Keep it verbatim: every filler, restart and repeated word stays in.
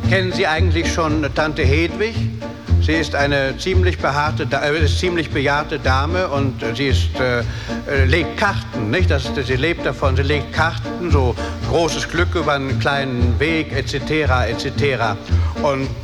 Kennen Sie eigentlich schon Tante Hedwig? Sie ist eine ziemlich behaarte, äh, ziemlich bejahrte Dame und äh, sie ist, äh, äh, legt Karten, nicht? Das, sie lebt davon, sie legt Karten, so großes Glück über einen kleinen Weg, et cetera, et cetera. Und